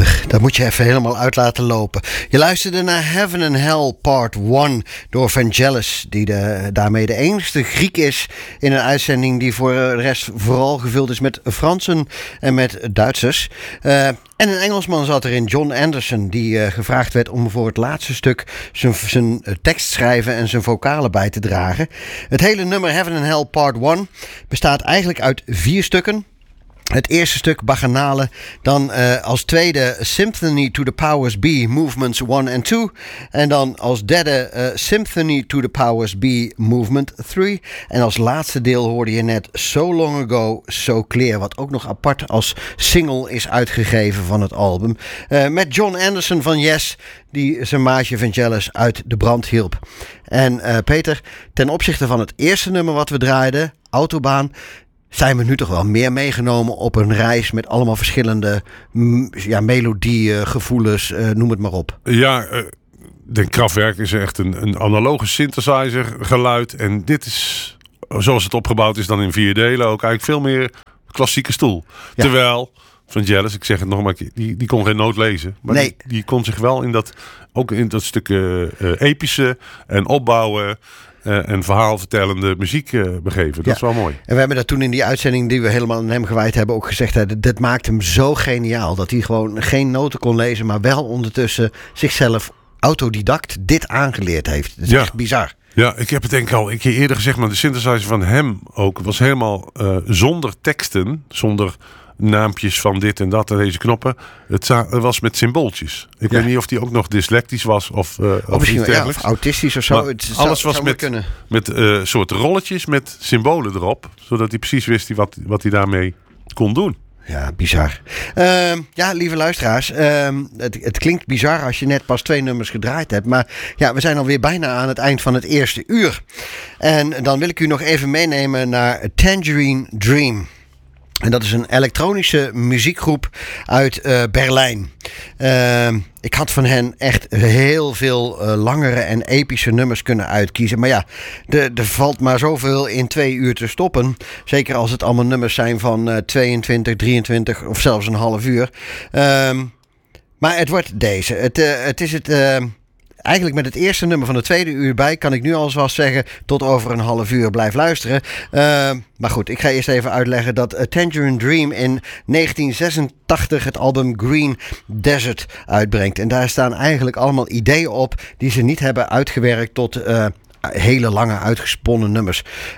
Prachtig, dat moet je even helemaal uit laten lopen. Je luisterde naar Heaven and Hell Part 1 door Vangelis, die daarmee de enige Griek is in een uitzending die voor de rest vooral gevuld is met Fransen en met Duitsers. En een Engelsman zat erin, John Anderson, die gevraagd werd om voor het laatste stuk zijn tekst schrijven en zijn vocalen bij te dragen. Het hele nummer Heaven and Hell Part 1 bestaat eigenlijk uit 4 stukken. Het eerste stuk Bacchanale, dan als tweede Symphony to the Powers B, Movements 1 en 2. En dan als derde Symphony to the Powers B, Movement 3. En als laatste deel hoorde je net So Long Ago, So Clear, wat ook nog apart als single is uitgegeven van het album. Met John Anderson van Yes, die zijn maatje Vangelis uit de brand hielp. En Peter, ten opzichte van het eerste nummer wat we draaiden, Autobaan, zijn we nu toch wel meer meegenomen op een reis met allemaal verschillende melodieën, gevoelens, noem het maar op. Ja, de Kraftwerk is echt een analoge synthesizer geluid. En dit is, zoals het opgebouwd is dan in 4 delen, ook eigenlijk veel meer klassieke stoel. Ja. Terwijl Vangelis, ik zeg het nog maar, die kon geen noot lezen. Maar nee. die kon zich wel ook in dat stuk epische en opbouwen en verhaalvertellende muziek begeven. Dat is wel mooi. En we hebben dat toen in die uitzending die we helemaal aan hem gewijd hebben ook gezegd. Dat maakt hem zo geniaal. Dat hij gewoon geen noten kon lezen, maar wel ondertussen zichzelf autodidact dit aangeleerd heeft. Dat is echt bizar. Ja, ik heb het denk ik al een keer eerder gezegd, maar de synthesizer van hem ook was helemaal zonder teksten, zonder naampjes van dit en dat en deze knoppen. Het was met symbooltjes. Ik weet niet of hij ook nog dyslectisch was of misschien of autistisch of zo. Alles was met soort rolletjes met symbolen erop, zodat hij precies wist wat hij daarmee kon doen. Ja, bizar. Lieve luisteraars, het klinkt bizar als je net pas 2 nummers gedraaid hebt. Maar ja, we zijn alweer bijna aan het eind van het eerste uur. En dan wil ik u nog even meenemen naar Tangerine Dream. En dat is een elektronische muziekgroep uit Berlijn. Ik had van hen echt heel veel langere en epische nummers kunnen uitkiezen. Maar ja, er valt maar zoveel in 2 uur te stoppen. Zeker als het allemaal nummers zijn van 22, 23 of zelfs een half uur. Maar het wordt deze. Het is eigenlijk met het eerste nummer van de tweede uur bij, kan ik nu alvast zeggen, tot over een half uur blijf luisteren. Maar goed, ik ga eerst even uitleggen dat Tangerine Dream in 1986 het album Green Desert uitbrengt. En daar staan eigenlijk allemaal ideeën op die ze niet hebben uitgewerkt tot hele lange uitgesponnen nummers.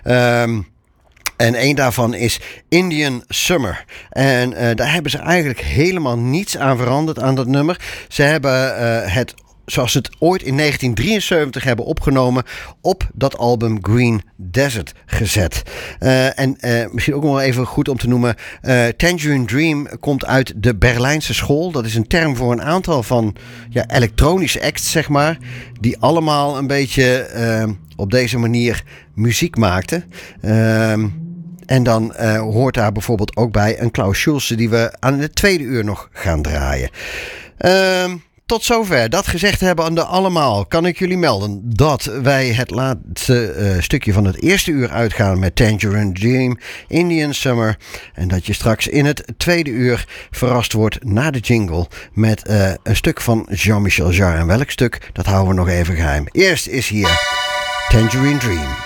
En één daarvan is Indian Summer. En daar hebben ze eigenlijk helemaal niets aan veranderd aan dat nummer. Ze hebben het zoals ze het ooit in 1973 hebben opgenomen, op dat album Green Desert gezet. En misschien ook nog wel even goed om te noemen, Tangerine Dream komt uit de Berlijnse school. Dat is een term voor een aantal van elektronische acts, zeg maar, die allemaal een beetje op deze manier muziek maakten. En dan hoort daar bijvoorbeeld ook bij een Klaus Schulze die we aan het tweede uur nog gaan draaien. Tot zover. Dat gezegd hebben allemaal, kan ik jullie melden dat wij het laatste stukje van het eerste uur uitgaan met Tangerine Dream, Indian Summer. En dat je straks in het tweede uur verrast wordt na de jingle met een stuk van Jean-Michel Jarre. En welk stuk, dat houden we nog even geheim. Eerst is hier Tangerine Dream.